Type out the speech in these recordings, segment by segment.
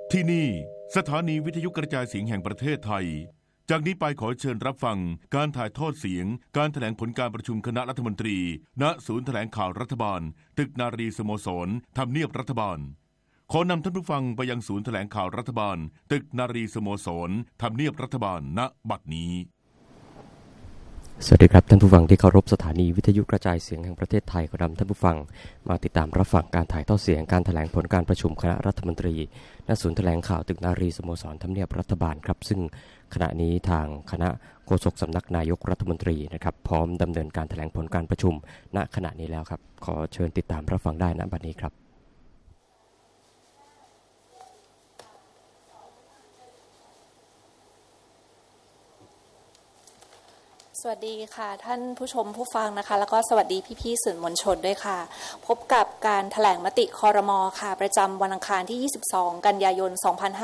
ที่นี่สถานีวิทยุกระจายเสียงแห่งประเทศไทยจากนี้ไปขอเชิญรับฟังการถ่ายทอดเสียงการแถลงผลการประชุมคณะรัฐมนตรีณศูนย์แถลงข่าวรัฐบาลตึกนารีสโมสรทำเนียบรัฐบาลขอนำท่านผู้ฟังไปยังศูนย์แถลงข่าวรัฐบาลตึกนารีสโมสรทำเนียบรัฐบาลณบัดนี้สวัสดีครับท่านผู้ฟังที่เคารพสถานีวิทยุกระจายเสียงแห่งประเทศไทยขอนำท่านผู้ฟังมาติดตามรับฟังการถ่ายทอดเสียงการแถลงผลการประชุมคณะรัฐมนตรีณศูนย์แถลงข่าวตึกนารีสโมสรทำเนียบรัฐบาลครับซึ่งขณะนี้ทางคณะโฆษกสำนักนายกรัฐมนตรีนะครับพร้อมดำเนินการแถลงผลการประชุมณขณะนี้แล้วครับขอเชิญติดตามรับฟังได้ณบัดนี้ครับสวัสดีค่ะท่านผู้ชมผู้ฟังนะคะแล้วก็สวัสดีพี่ๆสื่อมวลชนด้วยค่ะพบกับการแถลงมติครม.ค่ะประจำวันอังคารที่22กันยายน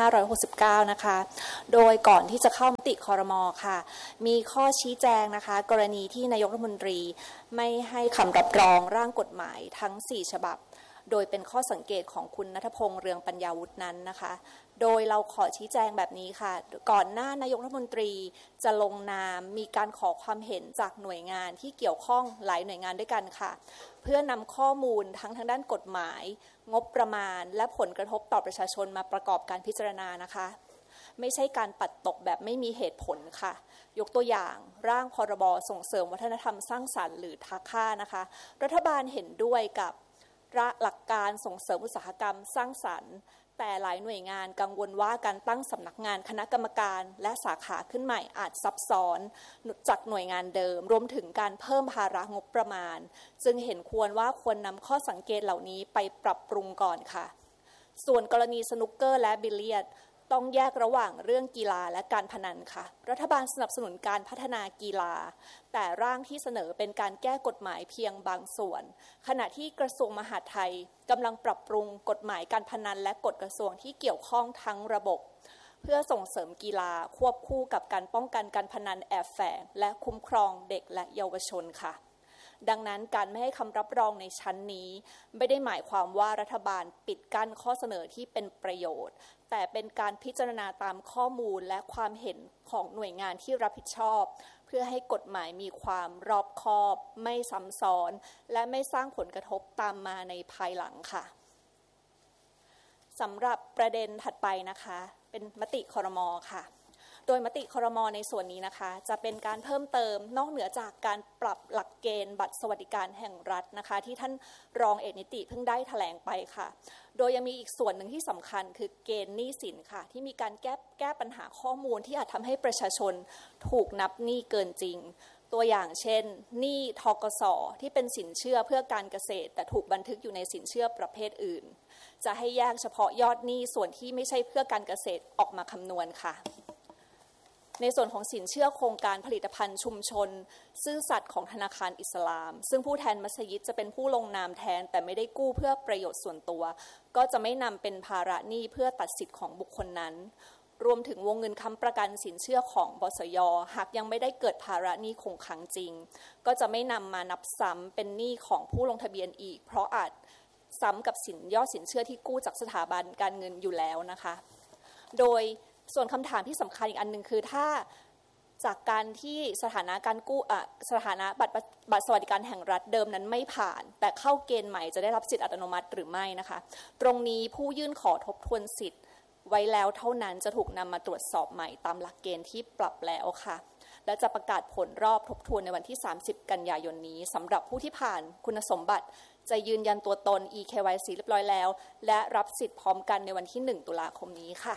2569นะคะโดยก่อนที่จะเข้ามติครม.ค่ะมีข้อชี้แจงนะคะกรณีที่นายกรัฐมนตรีไม่ให้คำรับรองร่างกฎหมายทั้ง4ฉบับโดยเป็นข้อสังเกตของคุณณัฐพงษ์เรืองปัญญาวุฒินั้นนะคะโดยเราขอชี้แจงแบบนี้ค่ะก่อนหน้านายกรัฐมนตรีจะลงนามมีการขอความเห็นจากหน่วยงานที่เกี่ยวข้องหลายหน่วยงานด้วยกันค่ะเพื่อนำข้อมูลทั้งทางด้านกฎหมายงบประมาณและผลกระทบต่อประชาชนมาประกอบการพิจารณานะคะไม่ใช่การปัดตกแบบไม่มีเหตุผลค่ะยกตัวอย่างร่างพรบส่งเสริมวัฒนธรรมสร้างสรรค์หรือทาค่านะคะรัฐบาลเห็นด้วยกับหลักการส่งเสริมอุตสาหกรรมสร้างสรรค์แต่หลายหน่วยงานกังวลว่าการตั้งสำนักงานคณะกรรมการและสาขาขึ้นใหม่อาจซับซ้อนจากหน่วยงานเดิมรวมถึงการเพิ่มภาระงบประมาณจึงเห็นควรว่าควรนำข้อสังเกตเหล่านี้ไปปรับปรุงก่อนค่ะส่วนกรณีสนุกเกอร์และบิลเลียดต้องแยกระหว่างเรื่องกีฬาและการพนันค่ะรัฐบาลสนับสนุนการพัฒนากีฬาแต่ร่างที่เสนอเป็นการแก้กฎหมายเพียงบางส่วนขณะที่กระทรวงมหาดไทยกำลังปรับปรุงกฎหมายการพนันและกฎกระทรวงที่เกี่ยวข้องทั้งระบบเพื่อส่งเสริมกีฬาควบคู่กับการป้องกันการพนันแอบแฝงและคุ้มครองเด็กและเยาวชนค่ะดังนั้นการไม่ให้คำรับรองในชั้นนี้ไม่ได้หมายความว่ารัฐบาลปิดกั้นข้อเสนอที่เป็นประโยชน์แต่เป็นการพิจารณาตามข้อมูลและความเห็นของหน่วยงานที่รับผิดชอบเพื่อให้กฎหมายมีความรอบคอบไม่ซ้ำซ้อนและไม่สร้างผลกระทบตามมาในภายหลังค่ะสำหรับประเด็นถัดไปนะคะเป็นมติครม.ค่ะโดยมติครม.ในส่วนนี้นะคะจะเป็นการเพิ่มเติมนอกเหนือจากการปรับหลักเกณฑ์บัตรสวัสดิการแห่งรัฐนะคะที่ท่านรองเอกนิติเพิ่งได้แถลงไปค่ะโดยยังมีอีกส่วนหนึ่งที่สำคัญคือเกณฑ์หนี้สินค่ะที่มีการแก้ปัญหาข้อมูลที่อาจทำให้ประชาชนถูกนับหนี้เกินจริงตัวอย่างเช่นหนี้ธกส.ที่เป็นสินเชื่อเพื่อการเกษตรแต่ถูกบันทึกอยู่ในสินเชื่อประเภทอื่นจะให้แยกเฉพาะยอดหนี้ส่วนที่ไม่ใช่เพื่อการเกษตรออกมาคำนวณค่ะในส่วนของสินเชื่อโครงการผลิตภัณฑ์ชุมชนซื่อสัตย์ของธนาคารอิสลามซึ่งผู้แทนมัสยิดจะเป็นผู้ลงนามแทนแต่ไม่ได้กู้เพื่อประโยชน์ส่วนตัวก็จะไม่นำเป็นภาระหนี้เพื่อตัดสิทธิ์ของบุคคลนั้นรวมถึงวงเงินค้ำประกันสินเชื่อของบสย.หากยังไม่ได้เกิดภาระหนี้คงค้างจริงก็จะไม่นำมานับซ้ำเป็นหนี้ของผู้ลงทะเบียนอีกเพราะอาจซ้ำกับยอดสินเชื่อที่กู้จากสถาบันการเงินอยู่แล้วนะคะโดยส่วนคำถามที่สำคัญอีกอันนึงคือถ้าจากการที่สถานะการกู้สถานะบัตรสวัสดิการแห่งรัฐเดิมนั้นไม่ผ่านแต่เข้าเกณฑ์ใหม่จะได้รับสิทธิอัตโนมัติหรือไม่นะคะตรงนี้ผู้ยื่นขอทบทวนสิทธิ์ไว้แล้วเท่านั้นจะถูกนำมาตรวจสอบใหม่ตามหลักเกณฑ์ที่ปรับแล้วค่ะและจะประกาศผลรอบทบทวนในวันที่30กันยายนนี้สำหรับผู้ที่ผ่านคุณสมบัติจะยืนยันตัวตน eKYC เรียบร้อยแล้วและรับสิทธิ์พร้อมกันในวันที่1ตุลาคมนี้ค่ะ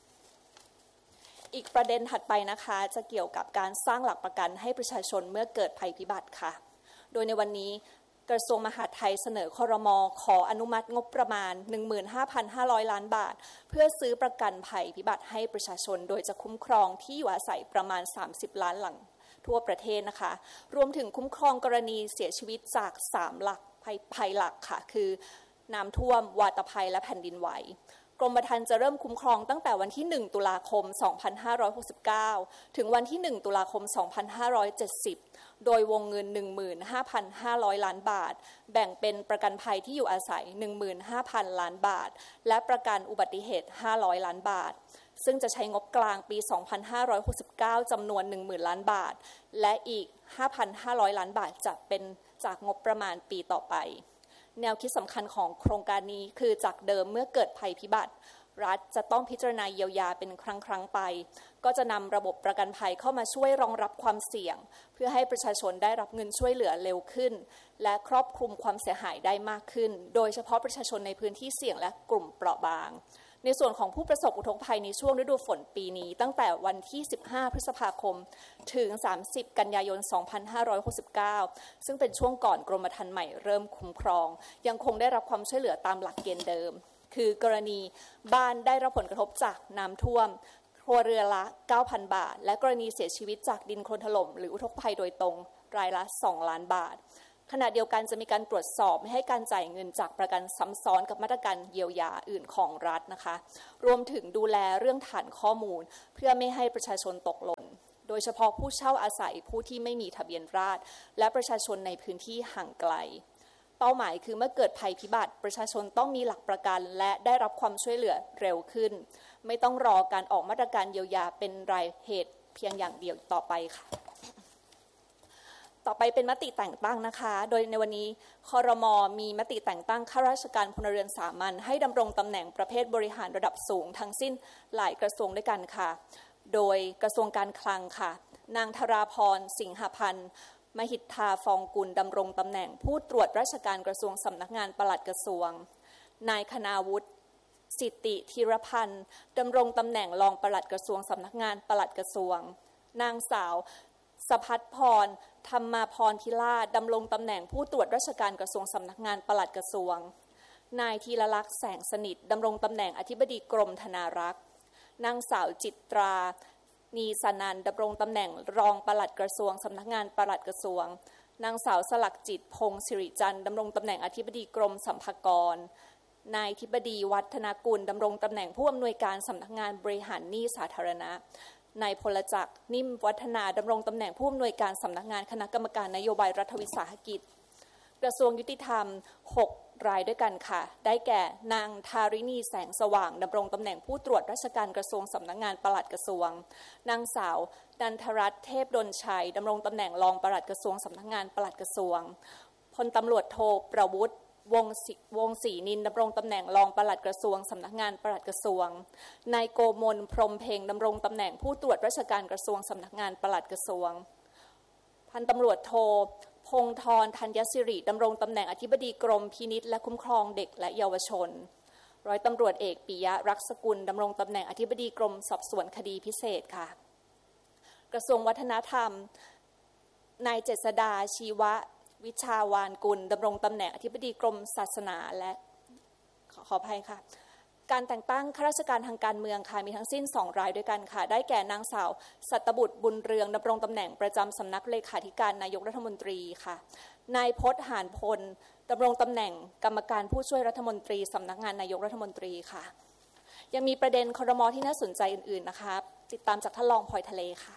อีกประเด็นถัดไปนะคะจะเกี่ยวกับการสร้างหลักประกันให้ประชาชนเมื่อเกิดภัยพิบัติค่ะโดยในวันนี้กระทรวงมหาดไทยเสนอครม.ขออนุมัติงบประมาณ 15,500 ล้านบาทเพื่อซื้อประกันภัยพิบัติให้ประชาชนโดยจะคุ้มครองที่อยู่อาศัยประมาณ30ล้านหลังทั่วประเทศนะคะรวมถึงคุ้มครองกรณีเสียชีวิตจาก3หลักภัยหลักค่ะคือน้ำท่วมวาตภัยและแผ่นดินไหวกรมธรรม์จะเริ่มคุ้มครองตั้งแต่วันที่1ตุลาคม2569ถึงวันที่1ตุลาคม2570โดยวงเงิน 15,500 ล้านบาทแบ่งเป็นประกันภัยที่อยู่อาศัย 15,000 ล้านบาทและประกันอุบัติเหตุ500ล้านบาทซึ่งจะใช้งบกลางปี2569จำนวน 10,000 ล้านบาทและอีก 5,500 ล้านบาทจะเป็นจากงบประมาณปีต่อไปแนวคิดสำคัญของโครงการนี้คือจากเดิมเมื่อเกิดภัยพิบัติรัฐจะต้องพิจารณาเยียวยาเป็นครั้งไปก็จะนำระบบประกันภัยเข้ามาช่วยรองรับความเสี่ยงเพื่อให้ประชาชนได้รับเงินช่วยเหลือเร็วขึ้นและครอบคลุมความเสียหายได้มากขึ้นโดยเฉพาะประชาชนในพื้นที่เสี่ยงและกลุ่มเปราะบางในส่วนของผู้ประสบอุทกภัยในช่วงฤดูฝนปีนี้ตั้งแต่วันที่15พฤษภาคมถึง30กันยายน2569ซึ่งเป็นช่วงก่อนกรมธรรม์ใหม่เริ่มคุ้มครองยังคงได้รับความช่วยเหลือตามหลักเกณฑ์เดิมคือกรณีบ้านได้รับผลกระทบจากน้ำท่วมครัวเรือนละ 9,000 บาทและกรณีเสียชีวิตจากดินโคลนถล่มหรืออุทกภัยโดยตรงรายละ2ล้านบาทขณะเดียวกันจะมีการตรวจสอบไม่ให้การจ่ายเงินจากประกันซ้ำซ้อนกับมาตรการเยียวยาอื่นของรัฐนะคะรวมถึงดูแลเรื่องฐานข้อมูลเพื่อไม่ให้ประชาชนตกหล่นโดยเฉพาะผู้เช่าอาศัยผู้ที่ไม่มีทะเบียนราษฎร์และประชาชนในพื้นที่ห่างไกลเป้าหมายคือเมื่อเกิดภัยพิบัติประชาชนต้องมีหลักประกันและได้รับความช่วยเหลือเร็วขึ้นไม่ต้องรอการออกมาตรการเยียวยาเป็นรายเหตุเพียงอย่างเดียวต่อไปค่ะต่อไปเป็นมติแต่งตั้งนะคะโดยในวันนี้ครม.มีมติแต่งตั้งข้าราชการพลเรือนสามัญให้ดำรงตำแหน่งประเภทบริหารระดับสูงทั้งสิ้นหลายกระทรวงด้วยกันค่ะโดยกระทรวงการคลังค่ะนางธราพรสิงหพันธ์มหิทธาฟองกุลดำรงตำแหน่งผู้ตรวจราชการกระทรวงสำนักงานปลัดกระทรวงนายคณาวุฒิสิติธีรพันธ์ดำรงตำแหน่งรองปลัดกระทรวงสำนักงานปลัดกระทรวงนางสาวสภัทรพรธรรมาพรพิราชดำรงตำแหน่งผู้ตรวจราชการกระทรวงสำนักงานปลัดกระทรวงนายธีรลักษณ์แสงสนิทดำรงตำแหน่งอธิบดีกรมธนารักษ์นางสาวจิตรานีสนันท์ดำรงตำแหน่งรองปลัดกระทรวงสำนักงานปลัดกระทรวงนางสาวสลักจิตพงศ์สิริจันทร์ดำรงตำแหน่งอธิบดีกรมสรรพากรนายธิบดีวัฒนากุลดำรงตำแหน่งผู้อำนวยการสำนักงานบริหารหนี้สาธารณะนายพลจักรนิ่มวัฒนาดำรงตำแหน่งผู้อำนวยการสำนักงานคณะกรรมการนโยบายรัฐวิสาหกิจกระทรวงยุติธรรม6รายด้วยกันค่ะได้แก่นางธาริณีแสงสว่างดำรงตำแหน่งผู้ตรวจราชการกระทรวงสำนักงานปลัดกระทรวงนางสาวนันทรัตน์เทพดลชัยดำรงตำแหน่งรองปลัดกระทรวงสำนักงานปลัดกระทรวงพลตำรวจโทประวุฒิวงศรีนินดำรงตำแหน่งรองปลัดกระทรวงสำนักงานปลัดกระทรวงนายโกมลพรหมเพ็งดำรงตำแหน่งผู้ตรวจราชการกระทรวงสำนักงานปลัดกระทรวงพันตำรวจโทพงธรธัญสิริดำรงตำแหน่งอธิบดีกรมพินิจและคุ้มครองเด็กและเยาวชนร้อยตำรวจเอกปิยะรักษกุลดำรงตำแหน่งอธิบดีกรมสอบสวนคดีพิเศษค่ะกระทรวงวัฒนธรรมนายเจษฎาชีววิชาวานกุลดำรงตำแหน่งอธิบดีกรมศาสนาและขออภัยค่ะการแต่งตั้งข้าราชการทางการเมืองค่ะมีทั้งสิ้น2รายด้วยกันค่ะได้แก่นางสาวสัตบุตรบุญเรืองดำรงตำแหน่งประจำสำนักเลขาธิการนายกรัฐมนตรีค่ะนายพจน์หานพลดำรงตำแหน่งกรรมการผู้ช่วยรัฐมนตรีสำนักงานนายกรัฐมนตรีค่ะยังมีประเด็นครม.ที่น่าสนใจอื่นๆนะคะติดตามจากท่านรองพลอยทะเลค่ะ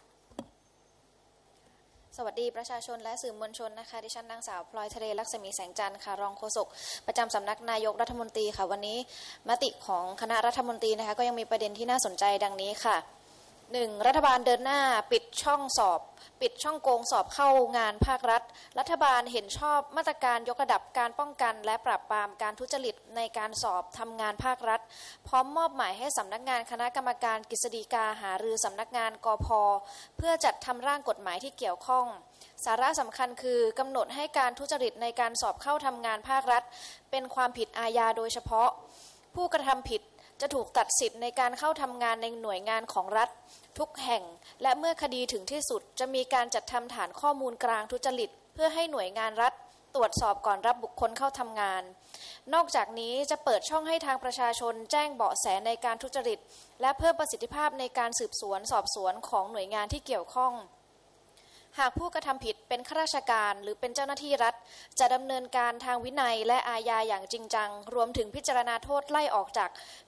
สวัสดีประชาชนและสื่อมวลชนนะคะดิฉันนางสาวพลอยทะเลลักษมีแสงจันทร์ค่ะรองโฆษกประจำสำนักนายกรัฐมนตรีค่ะวันนี้มติของคณะรัฐมนตรีนะคะก็ยังมีประเด็นที่น่าสนใจดังนี้ค่ะ 1. รัฐบาลเดินหน้าปิดช่องโกงสอบเข้างานภาครัฐรัฐบาลเห็นชอบมาตรการยกระดับการป้องกันและปราบปรามการทุจริตในการสอบทำงานภาครัฐพร้อมมอบหมายให้สำนักงานคณะกรรมการกฤษฎีกาหารือสำนักงานกพ.เพื่อจัดทำร่างกฎหมายที่เกี่ยวข้องสาระสำคัญคือกำหนดให้การทุจริตในการสอบเข้าทำงานภาครัฐเป็นความผิดอาญาโดยเฉพาะผู้กระทำผิดจะถูกตัดสิทธิ์ในการเข้าทำงานในหน่วยงานของรัฐทุกแห่งและเมื่อคดีถึงที่สุดจะมีการจัดทำฐานข้อมูลกลางทุจริตเพื่อให้หน่วยงานรัฐตรวจสอบก่อนรับบุคคลเข้าทำงานนอกจากนี้จะเปิดช่องให้ทางประชาชนแจ้งเบาะแสในการทุจริตและเพิ่มประสิทธิภาพในการสืบสวนสอบสวนของหน่วยงานที่เกี่ยวข้องหากผู้กระทำผิดเป็นข้าราชการหรือเป็นเจ้าหน้าที่รัฐจะดำเนินการทางวินัยและอาญาอย่างจริงจังรวมถึงพิจารณาโทษไล่ออกจาก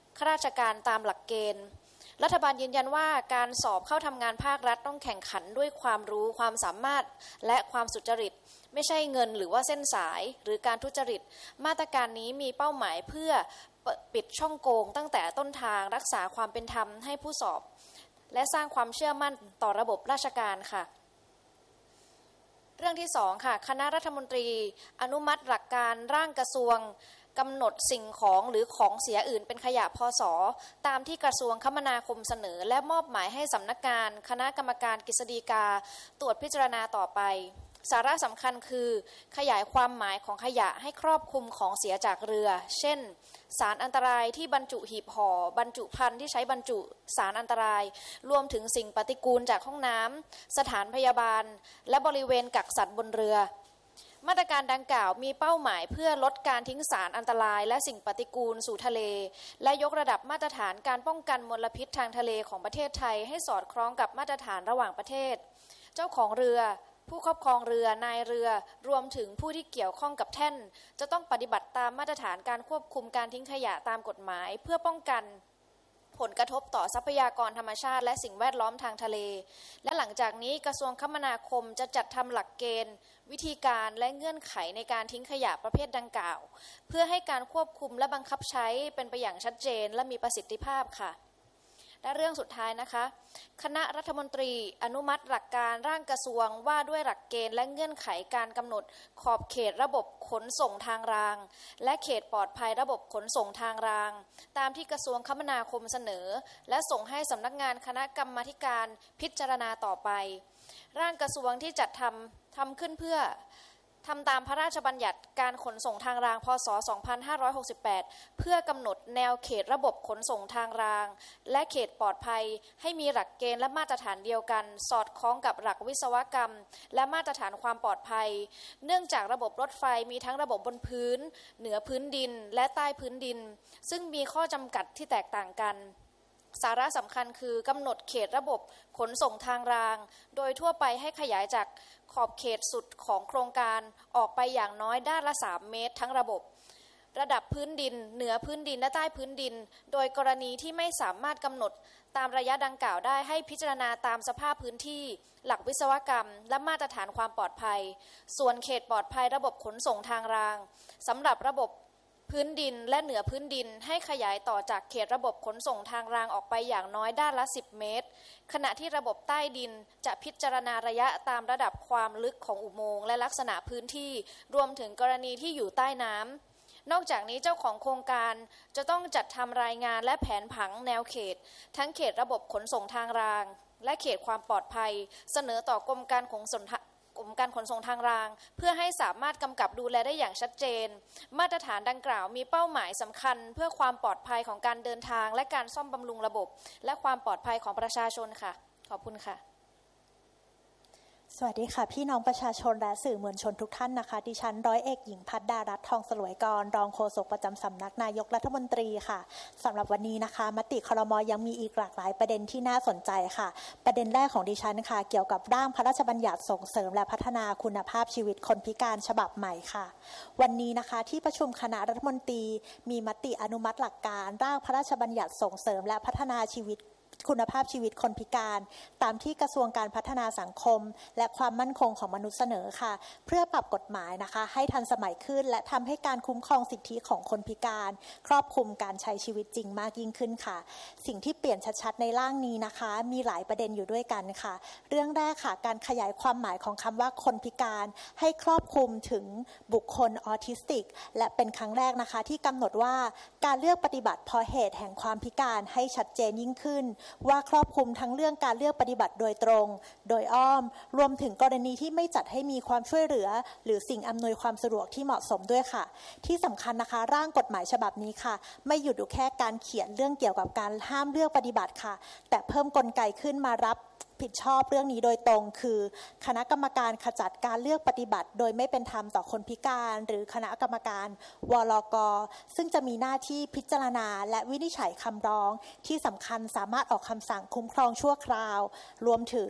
ข้าราชการตามหลักเกณฑ์รัฐบาลยืนยันว่าการสอบเข้าทำงานภาครัฐต้องแข่งขันด้วยความรู้ความสามารถและความสุจริตไม่ใช่เงินหรือว่าเส้นสายหรือการทุจริตมาตรการนี้มีเป้าหมายเพื่อปิดช่องโกงตั้งแต่ต้นทางรักษาความเป็นธรรมให้ผู้สอบและสร้างความเชื่อมั่นต่อระบบราชการค่ะเรื่องที่2ค่ะคณะรัฐมนตรีอนุมัติหลักการร่างกระทรวงกำหนดสิ่งของหรือของเสียอื่นเป็นขยะพศ.ตามที่กระทรวงคมนาคมเสนอและมอบหมายให้สำนักงานคณะกรรมการกฤษฎีกาตรวจพิจารณาต่อไปสาระสำคัญคือขยายความหมายของขยะให้ครอบคลุมของเสียจากเรือเช่นสารอันตรายที่บรรจุหีบห่อบรรจุภัณฑ์ที่ใช้บรรจุสารอันตรายรวมถึงสิ่งปฏิกูลจากห้องน้ำสถานพยาบาลและบริเวณกักสัตว์บนเรือมาตรการดังกล่าวมีเป้าหมายเพื่อลดการทิ้งสารอันตรายและสิ่งปฏิกูลสู่ทะเลและยกระดับมาตรฐานการป้องกันมลพิษทางทะเลของประเทศไทยให้สอดคล้องกับมาตรฐานระหว่างประเทศเจ้าของเรือผู้ครอบครองเรือนายเรือรวมถึงผู้ที่เกี่ยวข้องกับแท่นจะต้องปฏิบัติตามมาตรฐานการควบคุมการทิ้งขยะตามกฎหมายเพื่อป้องกันผลกระทบต่อทรัพยากรธรรมชาติและสิ่งแวดล้อมทางทะเลและหลังจากนี้กระทรวงคมนาคมจะจัดทำหลักเกณฑ์วิธีการและเงื่อนไขในการทิ้งขยะประเภทดังกล่าวเพื่อให้การควบคุมและบังคับใช้เป็นไปอย่างชัดเจนและมีประสิทธิภาพค่ะและเรื่องสุดท้ายนะคะคณะรัฐมนตรีอนุมัติหลักการร่างกระทรวงว่าด้วยหลักเกณฑ์และเงื่อนไขการกำหนดขอบเขตระบบขนส่งทางรางและเขตปลอดภัยระบบขนส่งทางรางตามที่กระทรวงคมนาคมเสนอและส่งให้สำนักงานคณะกรรมาธิการพิจารณาต่อไปร่างกระทรวงที่จัดทำขึ้นเพื่อทำตามพระราชบัญญัติการขนส่งทางรางพ.ศ. 2568เพื่อกำหนดแนวเขตระบบขนส่งทางรางและเขตปลอดภัยให้มีหลักเกณฑ์และมาตรฐานเดียวกันสอดคล้องกับหลักวิศวกรรมและมาตรฐานความปลอดภัยเนื่องจากระบบรถไฟมีทั้งระบบบนพื้นเหนือพื้นดินและใต้พื้นดินซึ่งมีข้อจำกัดที่แตกต่างกันสาระสำคัญคือกำหนดเขตระบบขนส่งทางรางโดยทั่วไปให้ขยายจากขอบเขตสุดของโครงการออกไปอย่างน้อยด้านละ3 เมตรทั้งระบบระดับพื้นดินเหนือพื้นดินและใต้พื้นดินโดยกรณีที่ไม่สามารถกำหนดตามระยะดังกล่าวได้ให้พิจารณาตามสภาพพื้นที่หลักวิศวกรรมและมาตรฐานความปลอดภัยส่วนเขตปลอดภัยระบบขนส่งทางรางสำหรับระบบพื้นดินและเหนือพื้นดินให้ขยายต่อจากเขตระบบขนส่งทางรางออกไปอย่างน้อยด้านละ10 เมตรขณะที่ระบบใต้ดินจะพิจารณาระยะตามระดับความลึกของอุโมงค์และลักษณะพื้นที่รวมถึงกรณีที่อยู่ใต้น้ำนอกจากนี้เจ้าของโครงการจะต้องจัดทำรายงานและแผนผังแนวเขตทั้งเขตระบบขนส่งทางรางและเขตความปลอดภัยเสนอต่อกรมการขนส่งทางรางเพื่อให้สามารถกำกับดูแลได้อย่างชัดเจนมาตรฐานดังกล่าวมีเป้าหมายสำคัญเพื่อความปลอดภัยของการเดินทางและการซ่อมบำรุงระบบและความปลอดภัยของประชาชนค่ะขอบคุณค่ะสวัสดีค่ะพี่น้องประชาชนและสื่อมวลชนทุกท่านนะคะดิฉันร้อยเอกหญิงพัฒดารัตน์ทองสลวยกรรองโฆษกประจำสำนักนายกรัฐมนตรีค่ะสำหรับวันนี้นะคะมติครม.ยังมีอีกหลากหลายประเด็นที่น่าสนใจค่ะประเด็นแรกของดิฉันค่ะเกี่ยวกับร่างพระราชบัญญัติส่งเสริมและพัฒนาคุณภาพชีวิตคนพิการฉบับใหม่ค่ะวันนี้นะคะที่ประชุมคณะรัฐมนตรีมีมติอนุมัติหลักการร่างพระราชบัญญัติส่งเสริมและพัฒนาคุณภาพชีวิตคนพิการตามที่กระทรวงการพัฒนาสังคมและความมั่นคงของมนุษย์เสนอค่ะเพื่อปรับกฎหมายนะคะให้ทันสมัยขึ้นและทำให้การคุ้มครองสิทธิของคนพิการครอบคลุมการใช้ชีวิตจริงมากยิ่งขึ้นค่ะสิ่งที่เปลี่ยนชัดๆในร่างนี้นะคะมีหลายประเด็นอยู่ด้วยกันค่ะเรื่องแรกค่ะการขยายความหมายของคำว่าคนพิการให้ครอบคลุมถึงบุคคลออทิสติกและเป็นครั้งแรกนะคะที่กำหนดว่าการเลือกปฏิบัติเพราะเหตุแห่งความพิการให้ชัดเจนยิ่งขึ้นว่าครอบคลุมทั้งเรื่องการเลือกปฏิบัติโดยตรงโดยอ้อมรวมถึงกรณีที่ไม่จัดให้มีความช่วยเหลือหรือสิ่งอำนวยความสะดวกที่เหมาะสมด้วยค่ะที่สำคัญนะคะร่างกฎหมายฉบับนี้ค่ะไม่หยุดอยู่แค่การเขียนเรื่องเกี่ยวกับการห้ามเลือกปฏิบัติค่ะแต่เพิ่มกลไกขึ้นมารับผิดชอบเรื่องนี้โดยตรงคือคณะกรรมการขจัดการเลือกปฏิบัติโดยไม่เป็นธรรมต่อคนพิการหรือคณะกรรมการวลก.ซึ่งจะมีหน้าที่พิจารณาและวินิจฉัยคำร้องที่สำคัญสามารถออกคำสั่งคุ้มครองชั่วคราวรวมถึง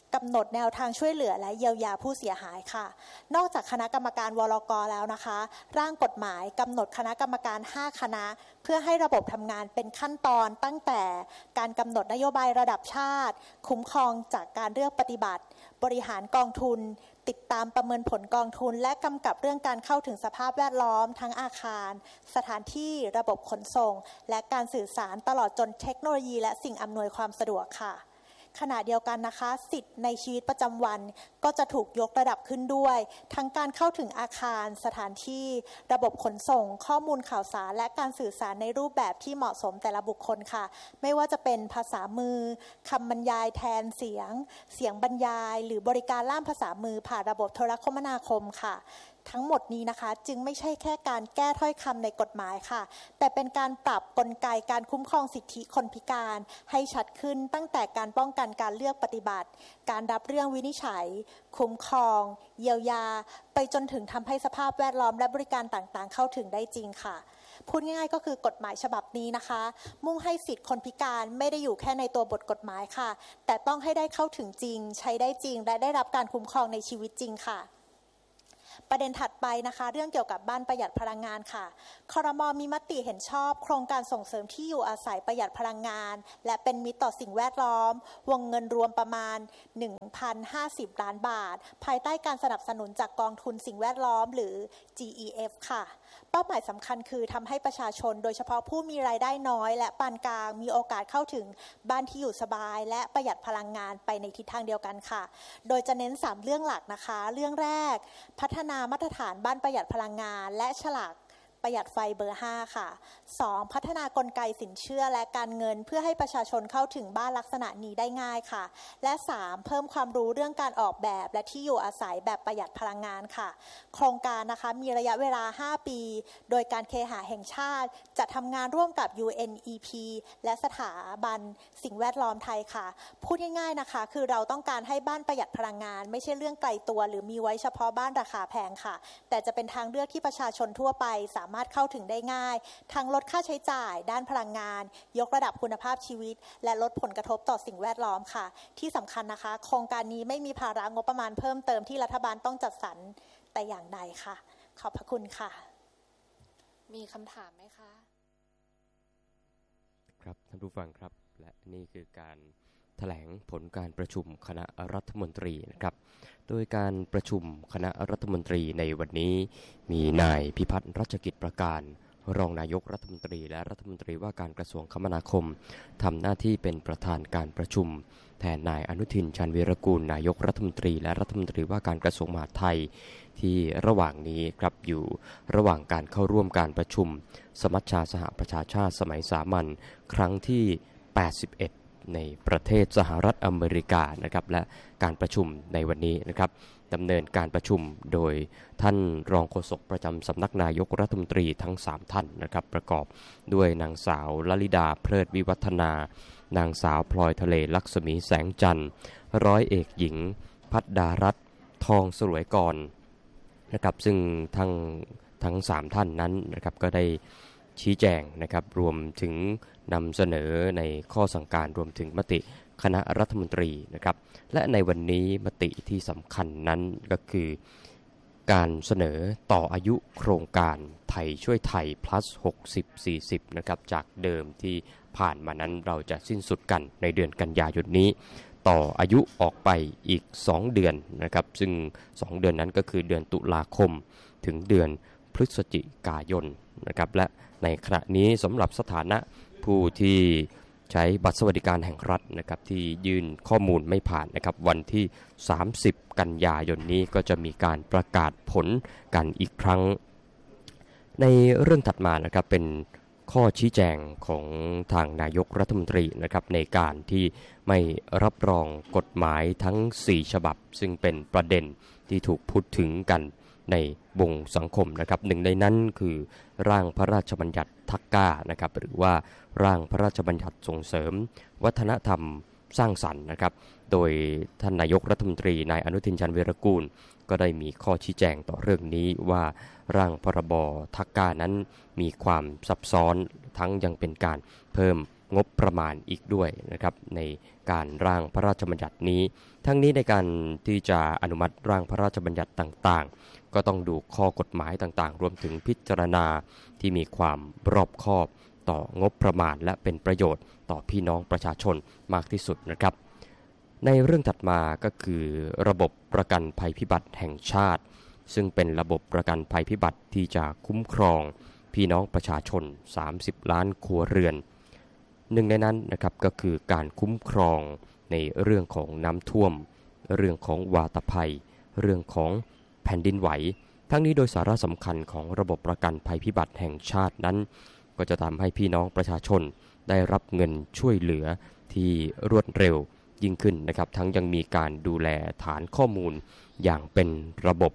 กำหนดแนวทางช่วยเหลือและเยียวยาผู้เสียหายค่ะนอกจากคณะกรรมการวรก.แล้วนะคะร่างกฎหมายกำหนดคณะกรรมการ5คณะเพื่อให้ระบบทำงานเป็นขั้นตอนตั้งแต่การกำหนดนโยบายระดับชาติคุ้มครองจากการเลือกปฏิบัติบริหารกองทุนติดตามประเมินผลกองทุนและกำกับเรื่องการเข้าถึงสภาพแวดล้อมทั้งอาคารสถานที่ระบบขนส่งและการสื่อสารตลอดจนเทคโนโลยีและสิ่งอำนวยความสะดวกค่ะขณะเดียวกันนะคะสิทธิ์ในชีวิตประจำวันก็จะถูกยกระดับขึ้นด้วยทั้งการเข้าถึงอาคารสถานที่ระบบขนส่งข้อมูลข่าวสารและการสื่อสารในรูปแบบที่เหมาะสมแต่ละบุคคลค่ะไม่ว่าจะเป็นภาษามือคำบรรยายแทนเสียงบรรยายหรือบริการล่ามภาษามือผ่านระบบโทรคมนาคมค่ะทั้งหมดนี้นะคะจึงไม่ใช่แค่การแก้ถ้อยคำในกฎหมายค่ะแต่เป็นการปรับกลไกการคุ้มครองสิทธิคนพิการให้ชัดขึ้นตั้งแต่การป้องกันการเลือกปฏิบัติการรับเรื่องวินิจฉัยคุ้มครองเยียวยาไปจนถึงทำให้สภาพแวดล้อมและบริการต่างๆเข้าถึงได้จริงค่ะพูดง่ายๆก็คือกฎหมายฉบับนี้นะคะมุ่งให้สิทธิคนพิการไม่ได้อยู่แค่ในตัวบทกฎหมายค่ะแต่ต้องให้ได้เข้าถึงจริงใช้ได้จริงและได้รับการคุ้มครองในชีวิตจริงค่ะประเด็นถัดไปนะคะเรื่องเกี่ยวกับบ้านประหยัดพลังงานค่ะครม.มีมติเห็นชอบโครงการส่งเสริมที่อยู่อาศัยประหยัดพลังงานและเป็นมิตรต่อสิ่งแวดล้อมวงเงินรวมประมาณ 1,050 ล้านบาทภายใต้การสนับสนุนจากกองทุนสิ่งแวดล้อมหรือ GEF ค่ะเป้าหมายสำคัญคือทำให้ประชาชนโดยเฉพาะผู้มีรายได้น้อยและปานกลางมีโอกาสเข้าถึงบ้านที่อยู่สบายและประหยัดพลังงานไปในทิศทางเดียวกันค่ะโดยจะเน้น3เรื่องหลักนะคะเรื่องแรกพัฒนามาตรฐานบ้านประหยัดพลังงานและฉลากประหยัดไฟเบอร์5ค่ะ 2. พัฒนากลไกสินเชื่อและการเงินเพื่อให้ประชาชนเข้าถึงบ้านลักษณะนี้ได้ง่ายค่ะและ 3. เพิ่มความรู้เรื่องการออกแบบและที่อยู่อาศัยแบบประหยัดพลังงานค่ะโครงการนะคะมีระยะเวลา5ปีโดยการเคหะแห่งชาติจะทำงานร่วมกับ UNEP และสถาบันสิ่งแวดล้อมไทยค่ะพูดง่ายๆนะคะคือเราต้องการให้บ้านประหยัดพลังงานไม่ใช่เรื่องไกลตัวหรือมีไว้เฉพาะบ้านราคาแพงค่ะแต่จะเป็นทางเลือกที่ประชาชนทั่วไปสามารถเข้าถึงได้ง่ายทั้งลดค่าใช้จ่ายด้านพลังงานยกระดับคุณภาพชีวิตและลดผลกระทบต่อสิ่งแวดล้อมค่ะที่สำคัญนะคะโครงการนี้ไม่มีภาระงบประมาณเพิ่มเติมที่รัฐบาลต้องจัดสรรแต่อย่างใดค่ะขอบพระคุณค่ะมีคำถามไหมคะครับท่านผู้ฟังครับและนี่คือการแถลงผลการประชุมคณะรัฐมนตรีนะครับโดยการประชุมคณะรัฐมนตรีในวันนี้มีนายพิพัฒน์รัชกิจประการรองนายกรัฐมนตรีและรัฐมนตรีว่าการกระทรวงคมนาคมทำหน้าที่เป็นประธานการประชุมแทนนายอนุทินชาญวีรกูลนายกรัฐมนตรีและรัฐมนตรีว่าการกระทรวงมหาดไทยที่ระหว่างนี้ครับอยู่ระหว่างการเข้าร่วมการประชุมสมัชชาสหประชาชาติสมัยสามัญครั้งที่81ในประเทศสหรัฐอเมริกานะครับและการประชุมในวันนี้นะครับดำเนินการประชุมโดยท่านรองโฆษกประจำสำนักนายกรัฐมนตรีทั้ง3ท่านนะครับประกอบด้วยนางสาวลลิดาเพลิดวิวัฒนานางสาวพลอยทะเลลักษมีแสงจันทร์ร้อยเอกหญิงพัฒดารัตน์ทองสลวยกรนะครับซึ่งทั้ง3ท่านนั้นนะครับก็ได้ชี้แจงนะครับรวมถึงนำเสนอในข้อสั่งการรวมถึงมติคณะรัฐมนตรีนะครับและในวันนี้มติที่สำคัญนั้นก็คือการเสนอต่ออายุโครงการไทยช่วยไทย plus 60-40 นะครับจากเดิมที่ผ่านมานั้นเราจะสิ้นสุดกันในเดือนกันยายนนี้ต่ออายุออกไปอีก2เดือนนะครับซึ่ง2เดือนนั้นก็คือเดือนตุลาคมถึงเดือนพฤศจิกายนนะครับและในขณะนี้สำหรับสถานะผู้ที่ใช้บัตรสวัสดิการแห่งรัฐนะครับที่ยื่นข้อมูลไม่ผ่านนะครับวันที่30กันยายนนี้ก็จะมีการประกาศผลกันอีกครั้งในเรื่องถัดมานะครับเป็นข้อชี้แจงของทางนายกรัฐมนตรีนะครับในการที่ไม่รับรองกฎหมายทั้ง4ฉบับซึ่งเป็นประเด็นที่ถูกพูดถึงกันในวงสังคมนะครับหนึ่งในนั้นคือร่างพระราชบัญญัติทักก้านะครับหรือว่าร่างพระราชบัญญัติส่งเสริมวัฒนธรรมสร้างสรรค์นะครับโดยท่านนายกรัฐมนตรีนายอนุทินชาญวีรกูลก็ได้มีข้อชี้แจงต่อเรื่องนี้ว่าร่างพรบทักก้านั้นมีความซับซ้อนทั้งยังเป็นการเพิ่มงบประมาณอีกด้วยนะครับในการร่างพระราชบัญญัตินี้ทั้งนี้ในการที่จะอนุมัติร่างพระราชบัญญัติต่างๆก็ต้องดูข้อกฎหมายต่างๆรวมถึงพิจารณาที่มีความรอบคอบต่องบประมาณและเป็นประโยชน์ต่อพี่น้องประชาชนมากที่สุดนะครับในเรื่องถัดมาก็คือระบบประกันภัยพิบัติแห่งชาติซึ่งเป็นระบบประกันภัยพิบัติที่จะคุ้มครองพี่น้องประชาชน30ล้านครัวเรือนหนึ่งในนั้นนะครับก็คือการคุ้มครองในเรื่องของน้ำท่วมเรื่องของวาตภัยเรื่องของแผ่นดินไหวทั้งนี้โดยสาระสำคัญของระบบประกันภัยพิบัติแห่งชาตินั้นก็จะทำให้พี่น้องประชาชนได้รับเงินช่วยเหลือที่รวดเร็วยิ่งขึ้นนะครับทั้งยังมีการดูแลฐานข้อมูลอย่างเป็นระบบ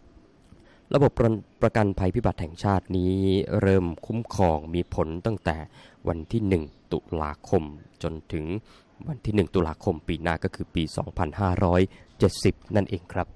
ประกันภัยพิบัติแห่งชาตินี้เริ่มคุ้มครองมีผลตั้งแต่วันที่1ตุลาคมจนถึงวันที่1ตุลาคมปีหน้าก็คือปี2570นั่นเองครับ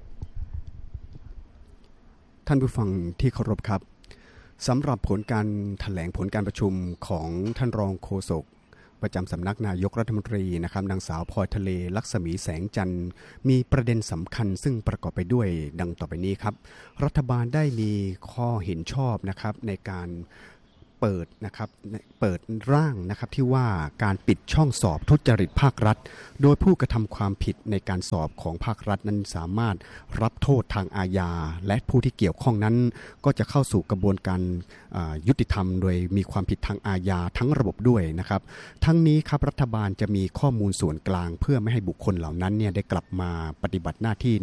ท่านผู้ฟังที่เคารพครับสำหรับผลการแถลงผลการประชุมของท่านรองโฆษกประจำสำนักนายกรัฐมนตรีนะครับนางสาวพลอยทะเลลักษมีแสงจันทร์มีประเด็นสำคัญซึ่งประกอบไปด้วยดังต่อไปนี้ครับรัฐบาลได้มีข้อเห็นชอบนะครับในการเปิดร่างนะครับที่ว่าการปิดช่องสอบทุจริตภาครัฐโดยผู้กระทำความผิดในการสอบของภาครัฐนั้นสามารถรับโทษทางอาญาและผู้ที่เกี่ยวข้องนั้นก็จะเข้าสู่กระบวนการยุติธรรมโดยมีความผิดทางอาญาทั้งระบบด้วยนะครับทั้งนี้ครับรัฐบาลจะมีข้อมูลส่วนกลางเพื่อไม่ให้บุคคลเหล่านั้นเนี่ยได้กลับมาปฏิบัติหน้าที่